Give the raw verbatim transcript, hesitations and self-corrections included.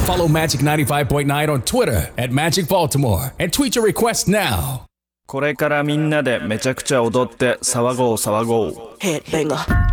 Follow Magic ninety-five point nine on Twitter at Magic Baltimore and tweet your request now. これからみんなでめちゃくちゃ踊って騒ごう騒ごう。 Headbanger.